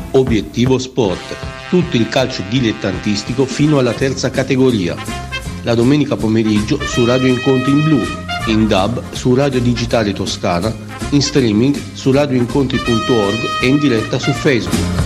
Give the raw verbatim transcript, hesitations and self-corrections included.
Obiettivo Sport, tutto il calcio dilettantistico fino alla terza categoria. La domenica pomeriggio su Radio Incontri in Blu, in D A B su Radio Digitale Toscana, in streaming su radioincontri punto org e in diretta su Facebook.